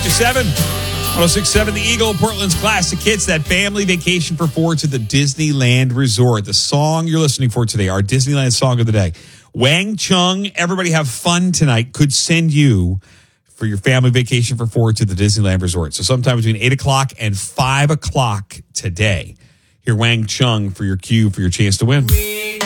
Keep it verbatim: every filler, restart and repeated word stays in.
after seven. one oh six point seven The Eagle, Portland's classic hits, that family vacation for four to the Disneyland Resort. The song you're listening for today, our Disneyland song of the day. Wang Chung, everybody have fun tonight, could send you for your family vacation for four to the Disneyland Resort. So sometime between eight o'clock and five o'clock today. Hear Wang Chung for your cue for your chance to win.